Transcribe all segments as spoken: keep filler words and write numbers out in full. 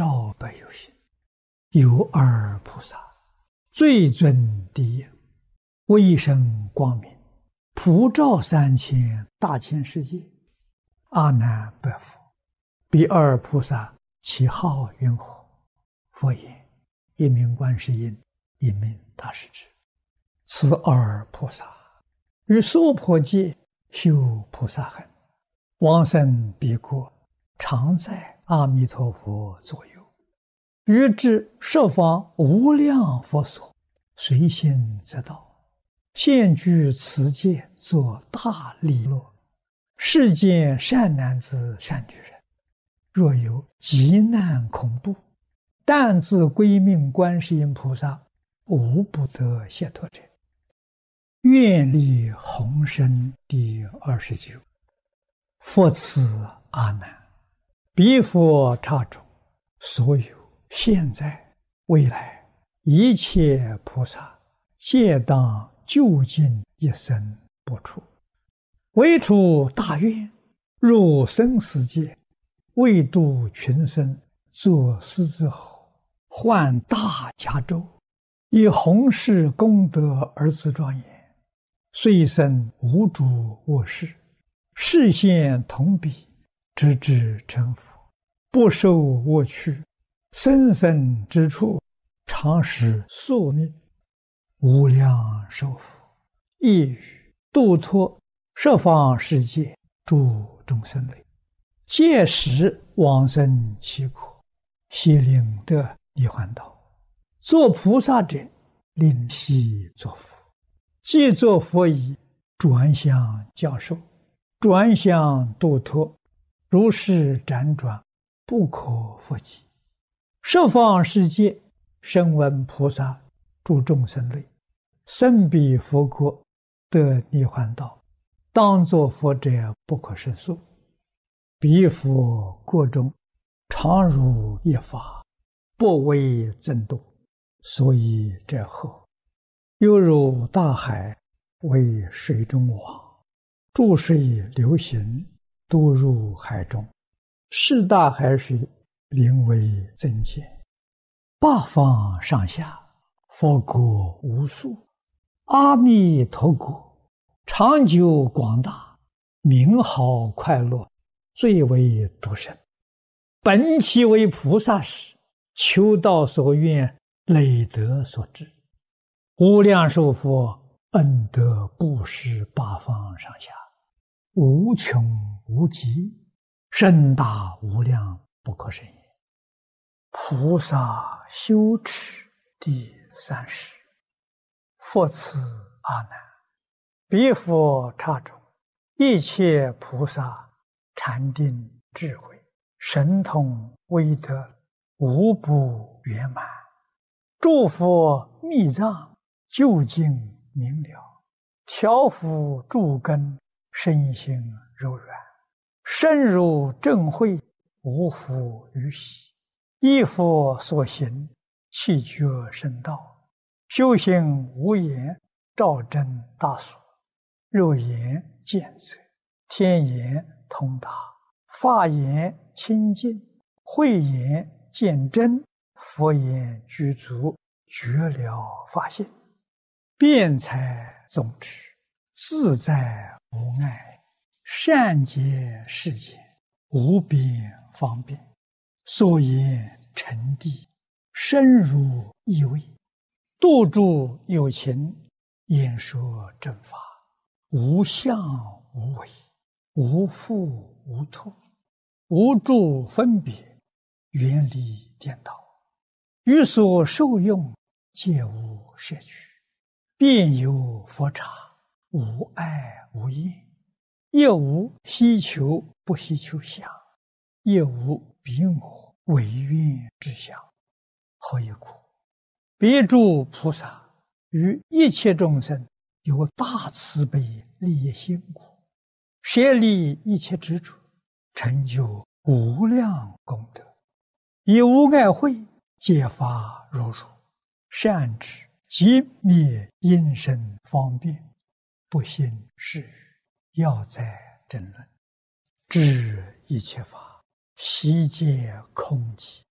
照百有心，有二菩萨，最尊第一，威声光明，普照三千大千世界。阿难白佛：彼二菩萨其号云何？佛言：一名观世音，一名大势至。此二菩萨于娑婆界修菩萨行，往生彼国，常在阿弥陀佛左右，于至十方无量佛所，随心则到，现居此界，作大利乐。世间善男子善女人，若有急难恐怖，但自归命观世音菩萨，无不得解脱者。愿力宏深第二十九。佛赐阿难：彼佛刹中，所有现在未来一切菩萨，皆当究竟一生不出，唯出大愿，入生死界，为度群生，作狮子吼，唤大迦州，以弘誓功德而自庄严。虽生无诸恶事，示现同彼，直至成佛，不受恶趣，生生之处，常使宿命，无量寿福，亦于度脱十方世界诸众生类，届时往生其国，悉令得涅槃道。作菩萨者，令悉作佛。既作佛已，转向教授，转向度脱，如是辗转，不可复及。十方世界声闻菩萨诸众生类，生彼佛国，得涅槃道，当作佛者不可胜数。彼佛国中，常如一法，不为增度，所以者后，犹如大海为水中网，注水流行，都入海中，是大海水名为增减。八方上下，佛国无数，阿弥陀国长久广大，名好快乐，最为独生。本其为菩萨时，求道所愿，累德所致，无量寿佛恩德布施八方上下，无穷无极，深大无量，不可胜也。菩萨修持第三十。佛赐阿难：彼佛刹中，一切菩萨禅定智慧神通威德，无不圆满。诸佛密藏究竟明了，调伏诸根，身心柔软，深入正慧，无复于喜。依佛所行，气觉深道，修行无言，照真大所。肉眼见则，天眼通达，法眼清净，慧眼见真，佛眼具足，觉了法性，辩才总持，自在无碍，善解世间，无边方便。所言沉谛，深入意味，度诸有情，演说正法，无相无为，无复无脱，无诸分别，远离颠倒，于所受用，皆无摄取，遍有佛刹，无碍无厌，亦无希求不希求相，亦无彼我唯愿之相。何以故？彼诸菩萨于一切众生有大慈悲利益心故，舍离一切执着，成就无量功德，以无碍慧揭发如如，善知即灭因身方便，不信是语，要在争论，知一切法悉皆空寂，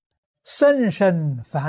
甚深凡